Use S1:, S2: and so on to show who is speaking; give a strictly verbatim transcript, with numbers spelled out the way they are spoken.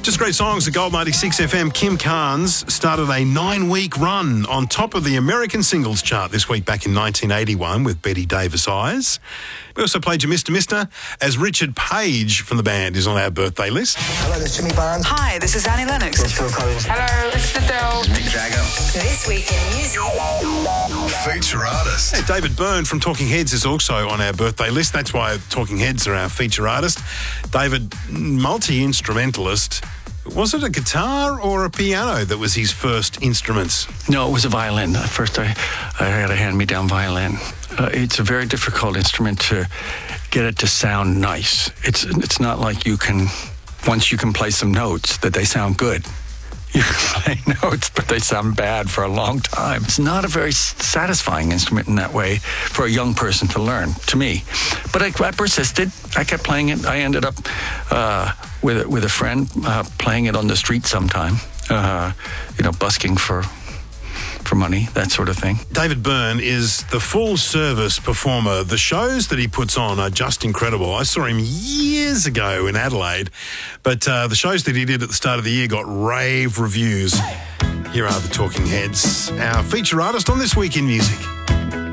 S1: Just great songs at Gold ninety-six F M. Kim Carnes started a nine-week run on top of the American singles chart this week back in nineteen eighty-one with Betty Davis Eyes. We also played you Mister Mister as Richard Page from the band is on our birthday list.
S2: Hello, this is Jimmy Barnes.
S3: Hi, this is Annie Lennox.
S2: This is Phil Collins.
S3: Hello, it's Adele.
S2: Mick Jagger.
S3: This week in music.
S4: Feature artist.
S1: Hey, David Byrne from Talking Heads is also on our birthday list. That's why Talking Heads are our feature artist. David, multi-instrumentalist. Was it a guitar or a piano that was his first instruments?
S5: No, it was a violin. At first, I, I had a hand-me-down violin. Uh, it's a very difficult instrument to get it to sound nice. It's it's not like you can, once you can play some notes, that they sound good. You can play notes, but they sound bad for a long time. It's not a very satisfying instrument in that way for a young person to learn, to me. But I, I persisted. I kept playing it. I ended up uh, with, with a friend uh, playing it on the street sometime, uh, you know, busking for... for money, that sort of thing.
S1: David Byrne is the full-service performer. The shows that he puts on are just incredible. I saw him years ago in Adelaide, but uh, the shows that he did at the start of the year got rave reviews. Here are the Talking Heads, our feature artist on This Week in Music.